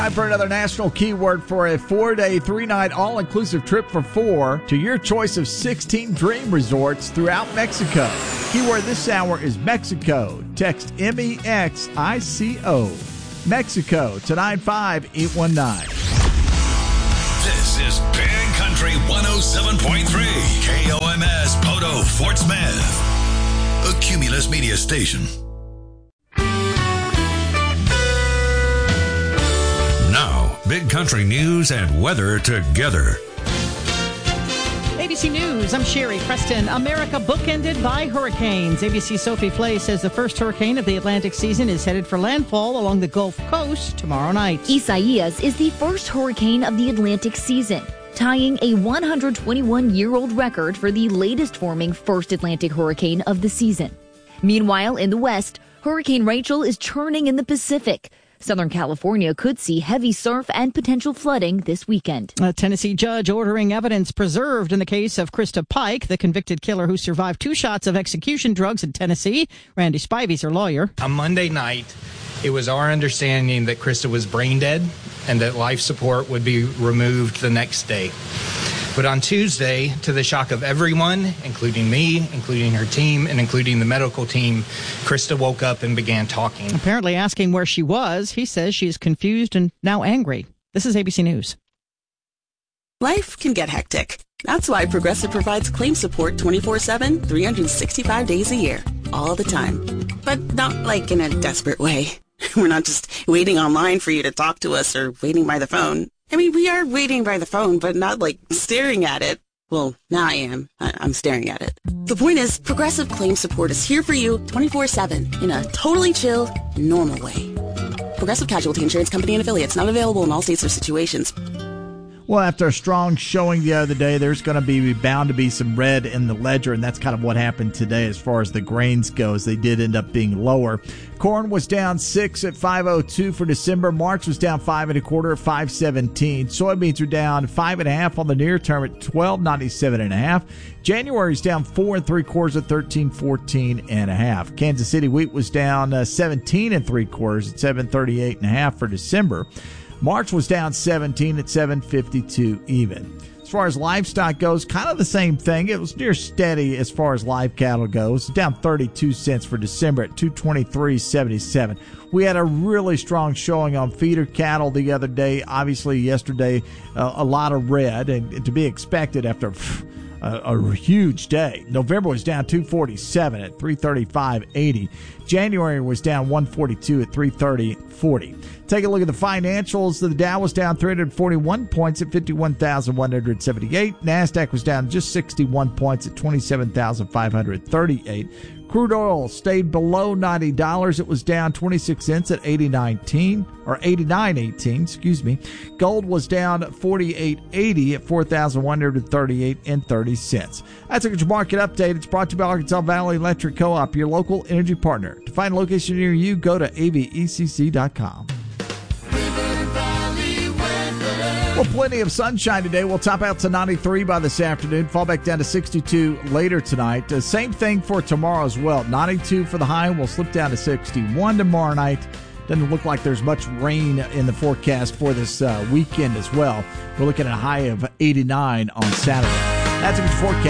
Time for another national keyword for a 4-day, 3-night all-inclusive trip for 4 to your choice of 16 dream resorts throughout Mexico. Keyword this hour is Mexico. Text MEXICO. Mexico to 95819. This is Big Country 107.3 KOMS Podo Fort Smith, a Cumulus Media station. Now, Big Country news and weather together. ABC News, I'm Sherry Preston. America bookended by hurricanes. ABC Sophie Flay says the first hurricane of the Atlantic season is headed for landfall along the Gulf Coast tomorrow night. Isaias is the first hurricane of the Atlantic season, tying a 121-year-old record for the latest forming first Atlantic hurricane of the season. Meanwhile, in the West, Hurricane Rachel is churning in the Pacific. Southern California could see heavy surf and potential flooding this weekend. A Tennessee judge ordering evidence preserved in the case of Krista Pike, the convicted killer who survived 2 shots of execution drugs in Tennessee. Randy Spivey's her lawyer. On Monday night, it was our understanding that Krista was brain dead and that life support would be removed the next day. But on Tuesday, to the shock of everyone, including me, including her team, and including the medical team, Krista woke up and began talking. Apparently asking where she was, he says she is confused and now angry. This is ABC News. Life can get hectic. That's why Progressive provides claim support 24/7, 365 days a year, all the time. But not like in a desperate way. We're not just waiting online for you to talk to us or waiting by the phone. I mean, we are waiting by the phone, but not like staring at it. Well, now I am. I'm staring at it. The point is, Progressive Claim Support is here for you 24/7 in a totally chill, normal way. Progressive Casualty Insurance Company and Affiliates, not available in all states or situations. Well, after a strong showing the other day, there's going to be bound to be some red in the ledger, and that's kind of what happened today as far as the grains goes. They did end up being lower. Corn was down 6 at 5.02 for December. March was down 5 1/4 at 5.17. Soybeans are down 5 1/2 on the near term at 12.97 1/2. January's down 4 3/4 at 13.14 1/2. Kansas City wheat was down 17 3/4 at 7.38 1/2 for December. March was down 17 at 7.52 even. As far as livestock goes, kind of the same thing. It was near steady as far as live cattle goes. Down 32 cents for December at 223.77. We had a really strong showing on feeder cattle the other day. Obviously, yesterday, a lot of red, and to be expected after a huge day. November was down 247 at 335.80. January was down 142 at 330.40. Take a look at the financials. The Dow was down 341 points at 51,178. NASDAQ was down just 61 points at 27,538. Crude oil stayed below $90. It was down 26 cents at 89.18, excuse me. Gold was down 48.80 at 4,138.30. That's a market update. It's brought to you by Arkansas Valley Electric Co-op, your local energy partner. To find a location near you, go to avecc.com. Well, plenty of sunshine today. We'll top out to 93 by this afternoon. Fall back down to 62 later tonight. Same thing for tomorrow as well. 92 for the high. We'll slip down to 61 tomorrow night. Doesn't look like there's much rain in the forecast for this weekend as well. We're looking at a high of 89 on Saturday. That's a good forecast.